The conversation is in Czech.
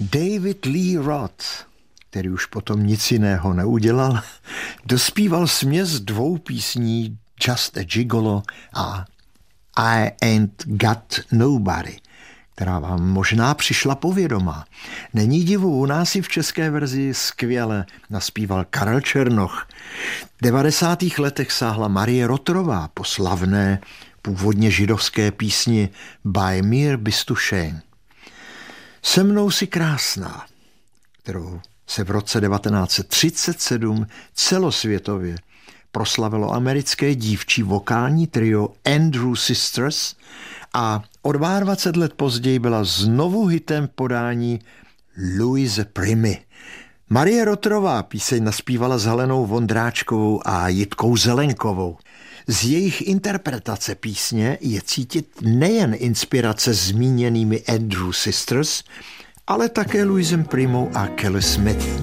David Lee Roth, který už potom nic jiného neudělal, dospíval směs dvou písní Just a Gigolo a I Ain't Got Nobody, která vám možná přišla povědomá. Není divu, u nás i v české verzi skvěle naspíval Karel Černoch. V 90. letech sáhla Marie Rothrová po slavné, původně židovské písni Bei mir bist du schön. Se mnou si krásná, kterou se v roce 1937 celosvětově proslavilo americké dívčí vokální trio Andrew Sisters a o 22 let později byla znovu hitem podání Louise Primy. Marie Rothrová píseň naspívala s Helenou Vondráčkovou a Jitkou Zelenkovou. Z jejich interpretace písně je cítit nejen inspirace zmíněnými Andrew Sisters, ale také Louisem Primou a Kelly Smith.